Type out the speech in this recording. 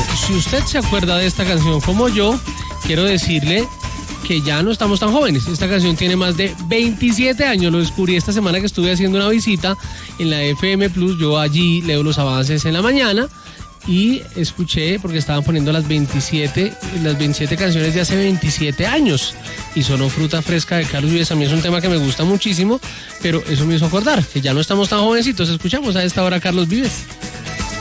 si usted se acuerda de esta canción como yo, quiero decirle que ya no estamos tan jóvenes. Esta canción tiene más de 27 años. Lo descubrí esta semana que estuve haciendo una visita en la FM Plus. Yo allí leo los avances en la mañana y escuché, porque estaban poniendo las 27 canciones de hace 27 años. Y sonó Fruta Fresca de Carlos Vives. A mí es un tema que me gusta muchísimo, pero eso me hizo acordar que ya no estamos tan jovencitos. Escuchamos a esta hora a Carlos Vives.